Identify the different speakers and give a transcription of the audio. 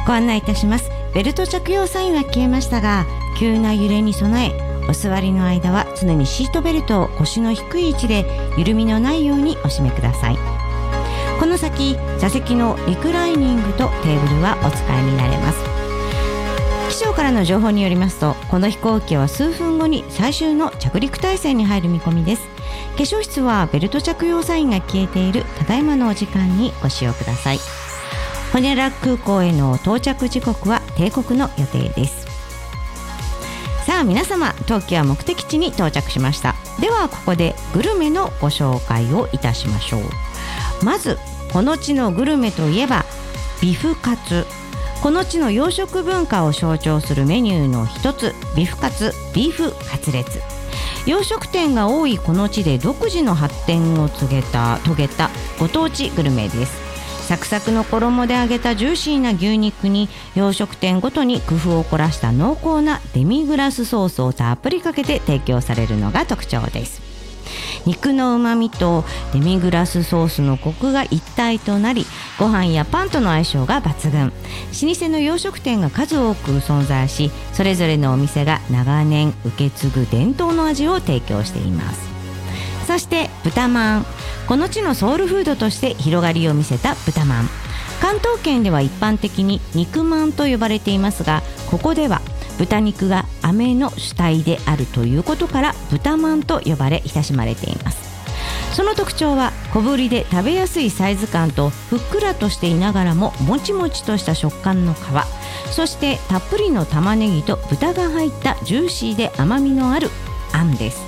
Speaker 1: ご案内いたします。ベルト着用サインは消えましたが、急な揺れに備え、お座りの間は常にシートベルトを腰の低い位置で緩みのないようにお締めください。この先、座席のリクライニングとテーブルはお使いになれます。気象からの情報によりますと、この飛行機は数分後に最終の着陸態勢に入る見込みです。化粧室はベルト着用サインが消えているただいまのお時間にご使用ください。ホニャララ空港への到着時刻は定刻の予定です。さあ皆様、当機は目的地に到着しました。ではここでグルメのご紹介をいたしましょう。まずこの地のグルメといえばビフカツ。この地の洋食文化を象徴するメニューの一つ、ビフカツ、ビーフカツレツ。洋食店が多いこの地で独自の発展を遂げたご当地グルメです。サクサクの衣で揚げたジューシーな牛肉に洋食店ごとに工夫を凝らした濃厚なデミグラスソースをたっぷりかけて提供されるのが特徴です。肉のうまみとデミグラスソースのコクが一体となり、ご飯やパンとの相性が抜群。老舗の洋食店が数多く存在し、それぞれのお店が長年受け継ぐ伝統の味を提供しています。そして豚まん。この地のソウルフードとして広がりを見せた豚まん。関東圏では一般的に肉まんと呼ばれていますが、ここでは豚肉が飴の主体であるということから豚まんと呼ばれ親しまれています。その特徴は小ぶりで食べやすいサイズ感とふっくらとしていながらももちもちとした食感の皮、そしてたっぷりの玉ねぎと豚が入ったジューシーで甘みのあるあんです。